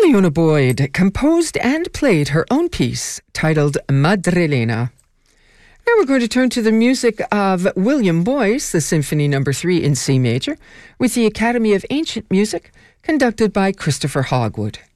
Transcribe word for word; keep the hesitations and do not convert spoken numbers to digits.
Leona Boyd composed and played her own piece titled Madrelena. Now we're going to turn to the music of William Boyce, the Symphony Number three in C major, with the Academy of Ancient Music, conducted by Christopher Hogwood.